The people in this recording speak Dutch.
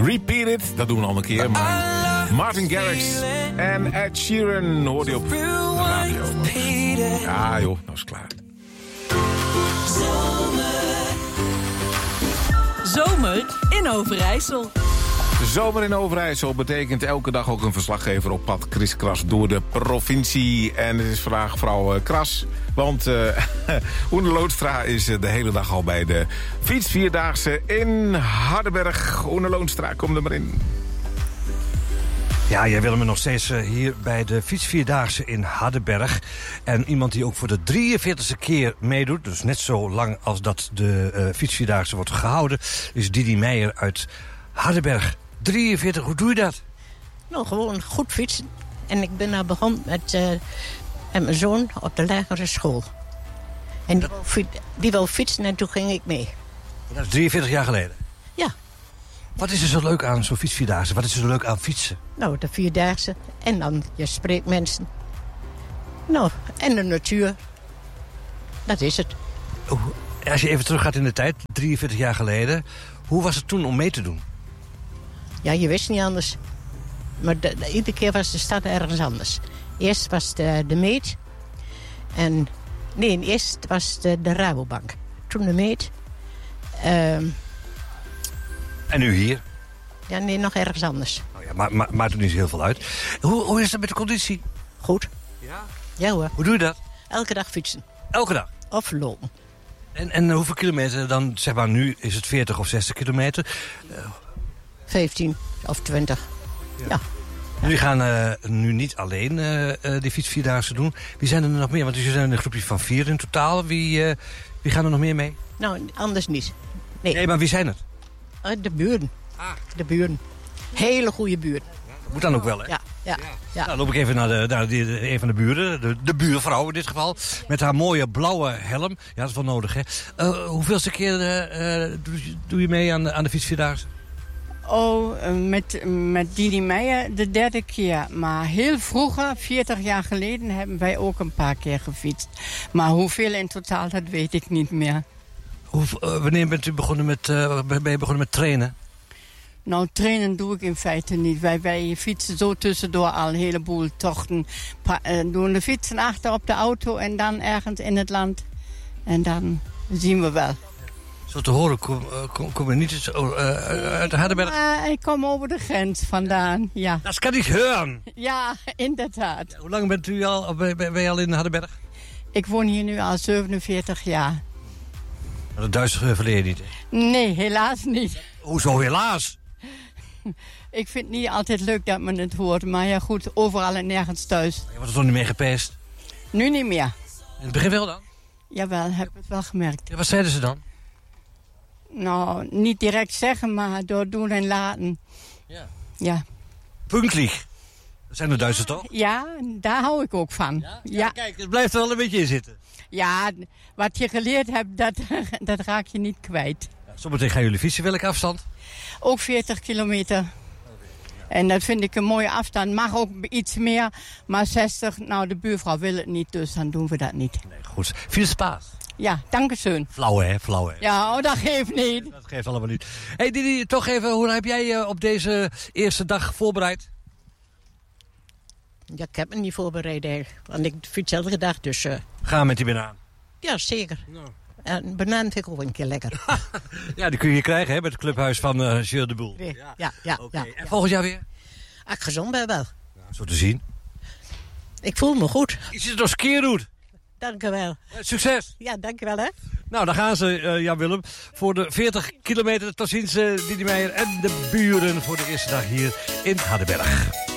Repeat It, dat doen we al een keer. Maar Martin Garrix en Ed Sheeran hoorde je op de radio. Ja joh, nou is klaar. Zomer in Overijssel. Zomer in Overijssel betekent elke dag ook een verslaggever op pad kriskras door de provincie. En het is vandaag mevrouw Kras, want Oene Loonstra is de hele dag al bij de fietsvierdaagse in Hardenberg. Oene Loonstra, kom er maar in. Ja, jij wil me nog steeds hier bij de fietsvierdaagse in Hardenberg. En iemand die ook voor de 43e keer meedoet, dus net zo lang als dat de fietsvierdaagse wordt gehouden, is Didi Meijer uit Hardenberg. 43, hoe doe je dat? Nou, gewoon goed fietsen. En ik ben nou begonnen met mijn zoon op de lagere school. En die wil fietsen en toen ging ik mee. Dat is 43 jaar geleden? Ja. Wat is er zo leuk aan zo'n fietsvierdaagse? Wat is er zo leuk aan fietsen? Nou, de vierdaagse. En dan, je spreekt mensen. Nou, en de natuur. Dat is het. Als je even teruggaat in de tijd, 43 jaar geleden. Hoe was het toen om mee te doen? Ja, je wist niet anders. Maar iedere keer was de stad ergens anders. Eerst was de Meet. En nee, eerst was de Rabobank. Toen de Meet. En nu hier? Ja, nee, nog ergens anders. Oh ja, maar maakt er niet zo heel veel uit. Hoe is dat met de conditie? Goed. Ja? Ja hoor. Hoe doe je dat? Elke dag fietsen. Elke dag? Of lopen. En hoeveel kilometer dan, zeg maar nu, is het 40 of 60 kilometer? 15 of 20. Ja. Jullie gaan nu niet alleen die fietsvierdaagse doen. Wie zijn er nog meer? Want jullie zijn een groepje van 4 in totaal. Wie gaan er nog meer mee? Nou, anders niet. Nee, maar wie zijn het? De buren. De buren. Hele goede buren. Moet dan ook wel, hè? Ja. Nou, dan loop ik even naar een van de buren. De buurvrouw in dit geval. Met haar mooie blauwe helm. Ja, dat is wel nodig, hè? Hoeveelste keer doe je mee aan de fietsvierdaagse? Met Didi Meijer de 3e keer. Maar heel vroeger, 40 jaar geleden, hebben wij ook een paar keer gefietst. Maar hoeveel in totaal, dat weet ik niet meer. Wanneer bent u begonnen met trainen? Nou, trainen doe ik in feite niet. Wij fietsen zo tussendoor al een heleboel tochten. Doen de fietsen achter op de auto en dan ergens in het land. En dan zien we wel. Zo te horen, kom je niet uit de Hardenberg? Ik kom over de grens vandaan, ja. Dat kan ik horen. Ja, inderdaad. Hoe lang ben je al in Hardenberg? Ik woon hier nu al 47 jaar. Maar dat Duitse verleden niet, hè? Nee, helaas niet. Hoezo helaas? Ik vind het niet altijd leuk dat men het hoort. Maar ja goed, overal en nergens thuis. Je wordt er toch niet meer gepest? Nu niet meer. In het begin wel dan? Jawel, heb ik het wel gemerkt. Ja, wat zeiden ze dan? Nou, niet direct zeggen, maar door doen en laten. Ja. Pünktlich. Dat zijn de Duitsers toch? Ja, daar hou ik ook van. Ja. Kijk, het blijft er wel een beetje in zitten. Ja, wat je geleerd hebt, dat raak je niet kwijt. Ja, zometeen gaan jullie fietsen. Welke afstand? Ook 40 kilometer. En dat vind ik een mooie afstand. Mag ook iets meer, maar 60, nou de buurvrouw wil het niet, dus dan doen we dat niet. Nee, goed. Veel spaas. Ja, dankeschön. Flauw hè? Ja, dat geeft niet. Dat geeft allemaal niet. Hey Didi, toch even, hoe heb jij je op deze eerste dag voorbereid? Ja, ik heb me niet voorbereid eigenlijk. Want ik fiets elke dag, dus... Ga met die banaan. Ja, zeker. No. En banaan vind ik ook een keer lekker. Ja, die kun je hier krijgen hè, bij het clubhuis van Gilles de Boel. Ja. Okay. En volgend jaar weer? Als ik gezond ben wel. Nou, zo te zien. Ik voel me goed. Je zit door skierroute. Dank u wel. Succes. Ja, dank u wel hè. Nou, daar gaan ze, Jan-Willem. Voor de 40 kilometer. Tot ziens, Didi Meijer en de buren voor de eerste dag hier in Hardenberg.